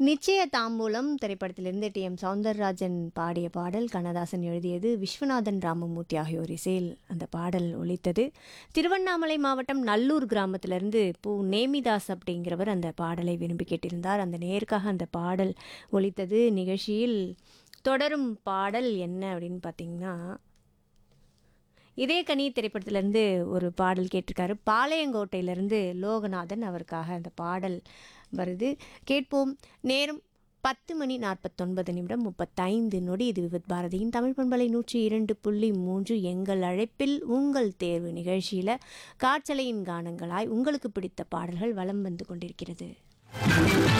நிச்சய தாம்பூலம் திரைப்படத்திலிருந்து டி.எம். சௌந்தரராஜன் பாடிய பாடல், கண்ணதாசன் எழுதியது, விஸ்வநாதன் ராமமூர்த்தி ஆகியோர் இசையில் அந்த பாடல் ஒலித்தது. திருவண்ணாமலை மாவட்டம் நல்லூர் கிராமத்திலிருந்து நேமிதாஸ் அப்படிங்கிறவர் அந்த பாடலை விரும்பி கேட்டிருந்தார். அந்த நேருக்காக அந்த பாடல் ஒலித்தது. நிகழ்ச்சியில் தொடரும் பாடல் என்ன அப்படின்னு பார்த்தீங்கன்னா, இதே கனி திரைப்படத்திலேருந்து ஒரு பாடல் கேட்டிருக்காரு. பாளையங்கோட்டையிலேருந்து லோகநாதன், அவருக்காக அந்த பாடல் வருது. கேட்போம். நேரம் 10:49 இது விவித் பாரதியின் தமிழ் பண்பலை 102.3 எங்கள் அழைப்பில் உங்கள் தேர்வு நிகழ்ச்சியில் காற்றலையின் கானங்களாய் உங்களுக்கு பிடித்த பாடல்கள் வலம் வந்து கொண்டிருக்கிறது.